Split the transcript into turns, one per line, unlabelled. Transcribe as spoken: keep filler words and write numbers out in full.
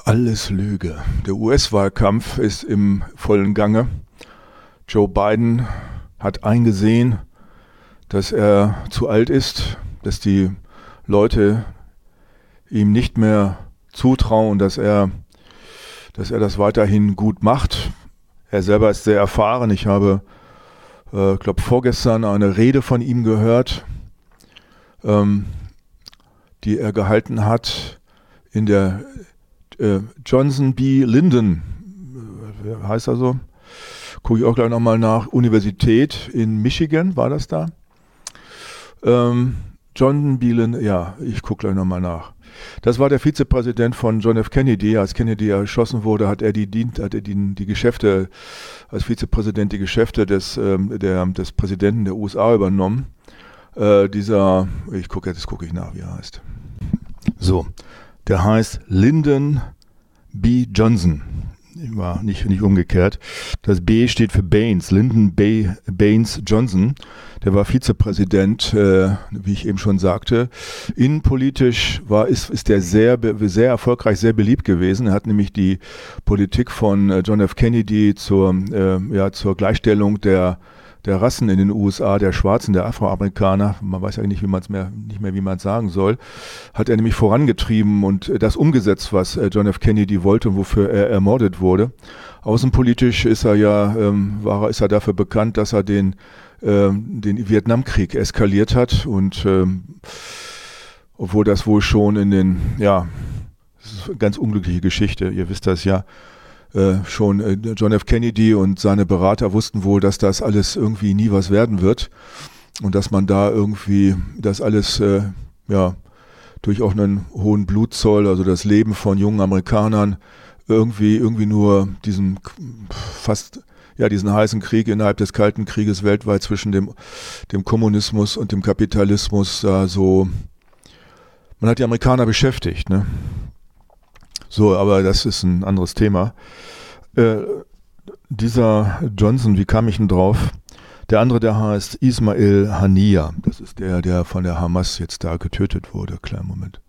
Alles Lüge. Der U S-Wahlkampf ist im vollen Gange. Joe Biden hat eingesehen, dass er zu alt ist, dass die Leute ihm nicht mehr zutrauen, dass er, dass er das weiterhin gut macht. Er selber ist sehr erfahren. Ich habe, äh, glaube vorgestern eine Rede von ihm gehört, ähm, die er gehalten hat in der äh, Johnson B. Linden, wie heißt er so? Gucke ich auch gleich nochmal nach. Universität in Michigan, war das da? Ähm, Johnson B. Linden, ja, ich gucke gleich nochmal nach. Das war der Vizepräsident von John F. Kennedy. Als Kennedy erschossen wurde, hat er die, hat er die, die Geschäfte, als Vizepräsident die Geschäfte des, ähm, der, des Präsidenten der U S A übernommen. Äh, dieser, ich gucke jetzt gucke ich nach, wie er heißt. So, der heißt Lyndon B. Johnson. War nicht, nicht umgekehrt. Das B steht für Baines, Lyndon B. Baines Johnson. Der war Vizepräsident, äh, wie ich eben schon sagte. Innenpolitisch war, ist, ist der sehr, sehr erfolgreich, sehr beliebt gewesen. Er hat nämlich die Politik von äh, John F. Kennedy zur, äh, ja, zur Gleichstellung der der Rassen in den U S A, der Schwarzen, der Afroamerikaner, man weiß ja nicht, wie man es mehr, nicht mehr, wie man es sagen soll, hat er nämlich vorangetrieben und das umgesetzt, was John F. Kennedy wollte und wofür er ermordet wurde. Außenpolitisch ist er ja, ähm, war, ist er dafür bekannt, dass er den, ähm, den Vietnamkrieg eskaliert hat und ähm, obwohl das wohl schon in den, ja, das ist eine ganz unglückliche Geschichte, ihr wisst das ja, Äh, schon äh, John F. Kennedy und seine Berater wussten wohl, dass das alles irgendwie nie was werden wird und dass man da irgendwie das alles äh, ja durch auch einen hohen Blutzoll, also das Leben von jungen Amerikanern irgendwie irgendwie nur diesen fast ja diesen heißen Krieg innerhalb des Kalten Krieges weltweit zwischen dem dem Kommunismus und dem Kapitalismus da so, man hat die Amerikaner beschäftigt, ne? So, aber das ist ein anderes Thema. Äh, dieser Johnson, wie kam ich denn drauf? Der andere, der heißt Ismail Haniyeh. Das ist der, der von der Hamas jetzt da getötet wurde. Kleinen Moment.